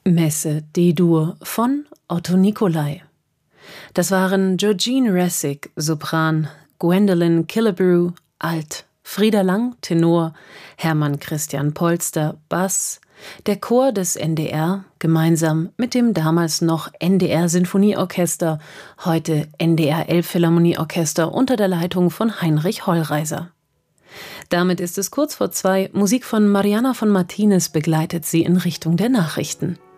Messe D-Dur von Otto Nicolai. Das waren Georgine Ressig, Sopran, Gwendolyn Killebrew, Alt, Frieda Lang, Tenor, Hermann Christian Polster, Bass, der Chor des NDR, gemeinsam mit dem damals noch NDR-Sinfonieorchester, heute NDR Elbphilharmonieorchester unter der Leitung von Heinrich Hollreiser. Damit ist es kurz vor 2, Musik von Mariana von Martinez begleitet Sie in Richtung der Nachrichten.